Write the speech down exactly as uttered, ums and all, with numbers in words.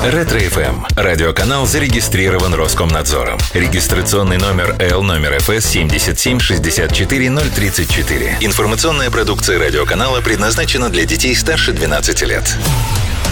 Ретро-эф эм. Радиоканал зарегистрирован Роскомнадзором. Регистрационный номер Эл номер эф эс семь семь шесть четыре ноль три четыре. Информационная продукция радиоканала предназначена для детей старше двенадцати лет.